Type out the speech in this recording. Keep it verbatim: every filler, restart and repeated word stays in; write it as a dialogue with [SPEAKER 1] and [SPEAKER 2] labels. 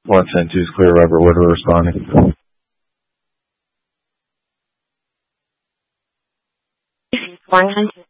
[SPEAKER 1] one ten two is clear, Robert Woodward responding.
[SPEAKER 2] one hundred